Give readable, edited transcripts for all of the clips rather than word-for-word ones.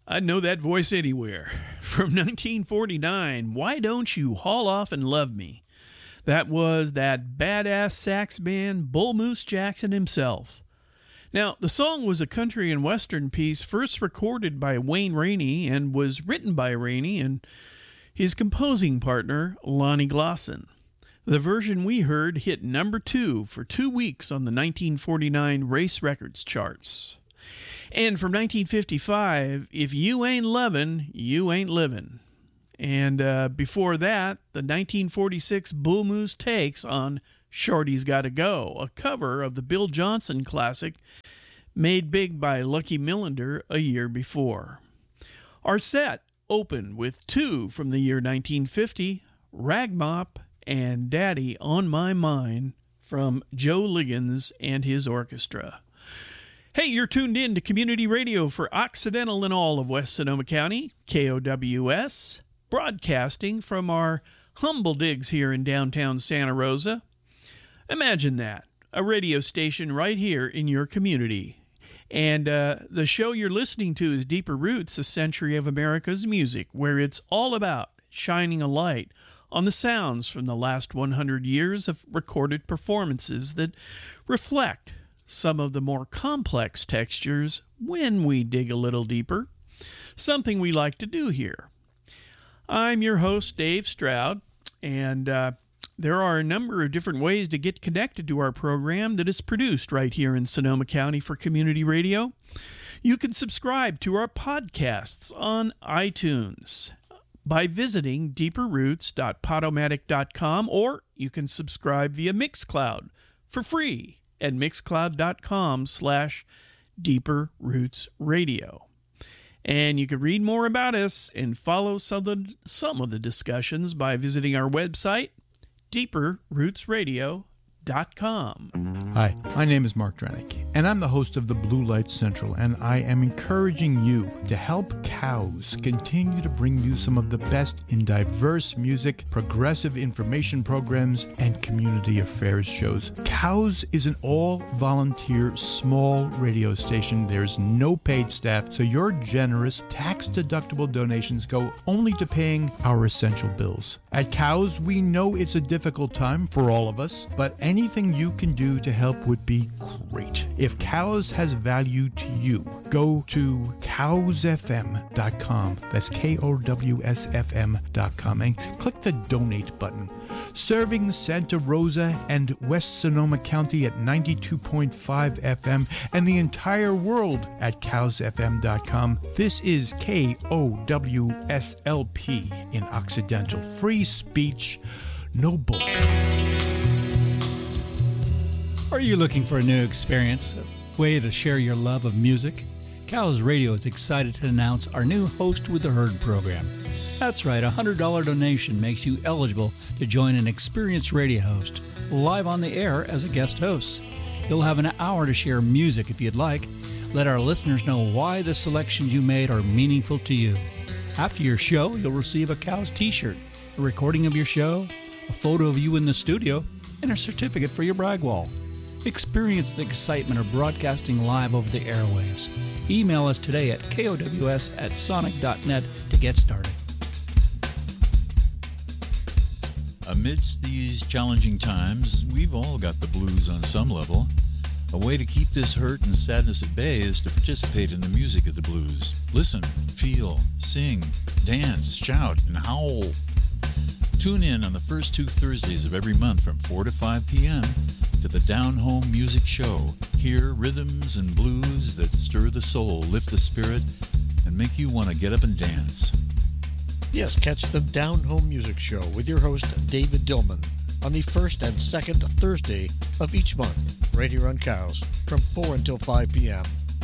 I'd know that voice anywhere. From 1949, Why Don't You Haul Off and Love Me? That was that badass sax man, Bull Moose Jackson himself. Now, the song was a country and western piece first recorded by Wayne Rainey and was written by Rainey and his composing partner, Lonnie Glosson. The version we heard hit number 2 for 2 weeks on the 1949 Race Records charts. And from 1955, If You Ain't Lovin', You Ain't Livin'. And before that, the 1946 Bull Moose takes on Shorty's Gotta Go, a cover of the Bill Johnson classic made big by Lucky Millinder a year before. Our set opened with 2 from the year 1950, Ragmop and Daddy on My Mind from Joe Liggins and his orchestra. Hey, you're tuned in to Community Radio for Occidental and all of West Sonoma County, KOWS, broadcasting from our humble digs here in downtown Santa Rosa. Imagine that, a radio station right here in your community. And the show you're listening to is Deeper Roots, a century of America's music, where it's all about shining a light on the sounds from the last 100 years of recorded performances that reflect some of the more complex textures when we dig a little deeper, something we like to do here. I'm your host, Dave Stroud, and there are a number of different ways to get connected to our program that is produced right here in Sonoma County for Community Radio. You can subscribe to our podcasts on iTunes by visiting deeperroots.podomatic.com, or you can subscribe via Mixcloud for free at mixcloud.com/deeperrootsradio. And you can read more about us and follow some of the discussions by visiting our website, deeperrootsradio.com. Hi, my name is Mark Drenick, and I'm the host of the Blue Light Central, and I am encouraging you to help Cows continue to bring you some of the best in diverse music, progressive information programs, and community affairs shows. Cows is an all-volunteer small radio station. There's no paid staff, so your generous, tax-deductible donations go only to paying our essential bills. At Cows, we know it's a difficult time for all of us, but anything you can do to help would be great. If Cows has value to you, go to cowsfm.com. That's KOWSFM.com and click the donate button. Serving Santa Rosa and West Sonoma County at 92.5 FM and the entire world at cowsfm.com. This is KOWSLP in Occidental. Free speech, no bull. Are you looking for a new experience, a way to share your love of music? Cows Radio is excited to announce our new Host with the Herd program. That's right, a $100 donation makes you eligible to join an experienced radio host live on the air as a guest host. You'll have an hour to share music if you'd like. Let our listeners know why the selections you made are meaningful to you. After your show, you'll receive a Cows t-shirt, a recording of your show, a photo of you in the studio, and a certificate for your brag wall. Experience the excitement of broadcasting live over the airwaves. Email us today at kows@sonic.net to get started. Amidst these challenging times, we've all got the blues on some level. A way to keep this hurt and sadness at bay is to participate in the music of the blues. Listen, feel, sing, dance, shout, and howl. Tune in on the first 2 Thursdays of every month from 4 to 5 p.m. to the Down Home Music Show. Hear rhythms and blues that stir the soul, lift the spirit, and make you want to get up and dance. Yes, catch the Down Home Music Show with your host, David Dillman, on the first and second Thursday of each month, right here on Cows, from 4 until 5 p.m.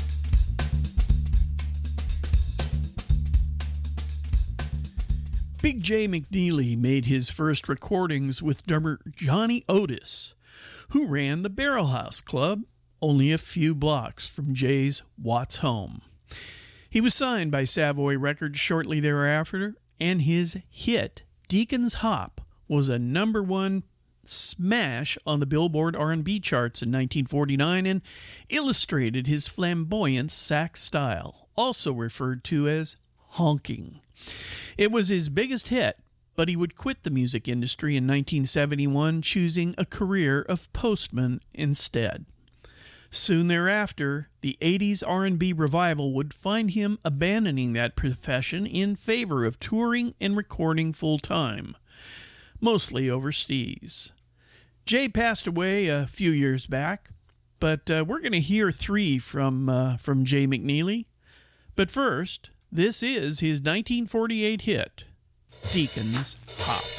Big J McNeely made his first recordings with drummer Johnny Otis, who ran the Barrel House Club only a few blocks from Jay's Watts home. He was signed by Savoy Records shortly thereafter, and his hit, Deacon's Hop, was a number 1 smash on the Billboard R&B charts in 1949 and illustrated his flamboyant sax style. also referred to as honking. It was his biggest hit, but he would quit the music industry in 1971, choosing a career of postman instead. Soon thereafter, the 80s R&B revival would find him abandoning that profession in favor of touring and recording full-time, mostly overseas. Jay passed away a few years back, but we're going to hear 3 from Jay McNeely. But first, this is his 1948 hit, Deacon's Hop.